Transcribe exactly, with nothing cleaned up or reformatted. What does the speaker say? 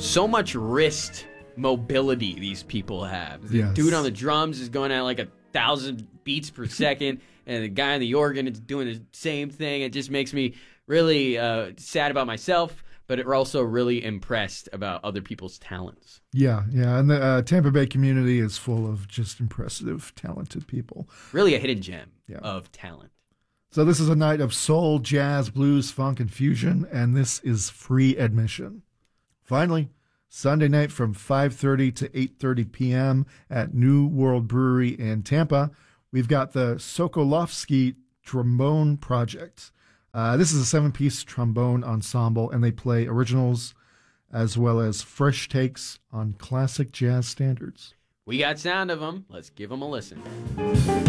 so much wrist mobility these people have. The Yes. dude on the drums is going at like a thousand beats per second, and the guy on the organ is doing the same thing. It just makes me really uh, sad about myself, but it also really impressed about other people's talents. Yeah, yeah. And the uh, Tampa Bay community is full of just impressive, talented people. Really a hidden gem Yeah. of talent. So this is a night of soul, jazz, blues, funk, and fusion, and this is free admission. Finally, Sunday night from five thirty to eight thirty p.m. at New World Brewery in Tampa, we've got the Sokolovsky Trombone Project. Uh, this is a seven-piece trombone ensemble, and they play originals as well as fresh takes on classic jazz standards. We got sound of them. Let's give them a listen.